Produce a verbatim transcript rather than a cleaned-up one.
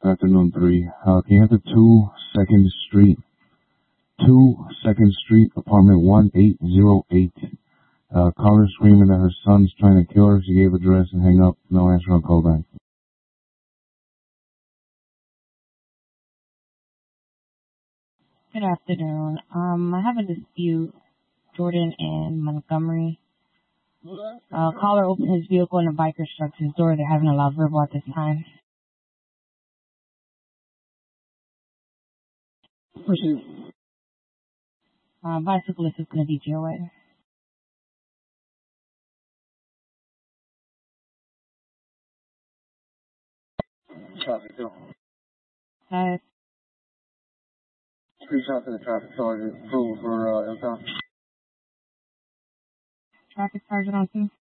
afternoon, three. Uh, can you have the two Second Street, two Second Street, apartment one eight zero eight. Uh, caller screaming that her son's trying to kill her. She gave address and hang up. No answer on call back. Good afternoon. Um, I have a dispute. Jordan and Montgomery. Uh, caller opened his vehicle and a biker struck his door. They're having a loud verbal at this time. Pushing. Uh, bicyclist is going to D J away. Traffic too. Hi. Three shots to the traffic sergeant. Approval for uh, Elton. Traffic sergeant on two.